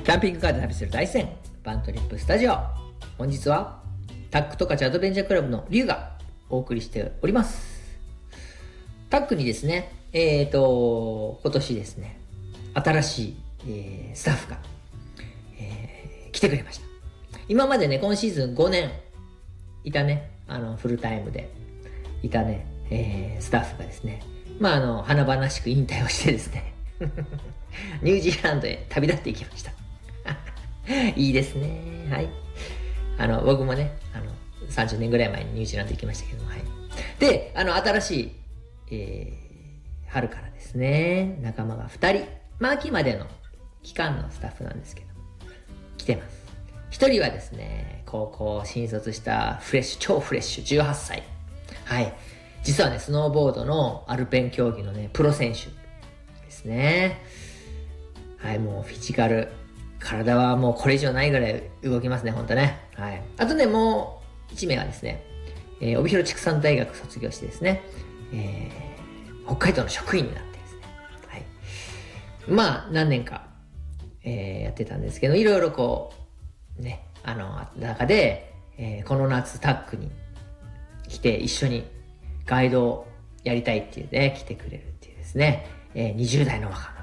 キャンピングカーで旅する大山バントリップスタジオ。本日はタックトカチアドベンチャークラブのリュウがお送りしております。タックにですね、今年ですね、新しい、スタッフが、来てくれました。今までね、今シーズン5年いたね、フルタイムでいたね、スタッフがですね、華々しく引退をしてですねニュージーランドへ旅立っていきましたいいですね。はい。僕もね、30年ぐらい前にニュージーランド行きましたけども、はい。で、新しい、春からですね、仲間が2人、秋までの期間のスタッフなんですけど、来てます。1人はですね、高校新卒した超フレッシュ、18歳。はい。実はね、スノーボードのアルペン競技のね、プロ選手ですね。はい、もうフィジカル、体はもうこれ以上ないぐらい動きますね、ほんとね。はい。あとね、もう1名はですね、帯広畜産大学卒業してですね、北海道の職員になってですね、はい。何年か、やってたんですけど、いろいろこう、ね、中で、この夏タックに来て一緒にガイドをやりたいっていうね、来てくれるっていうですね、20代の若者。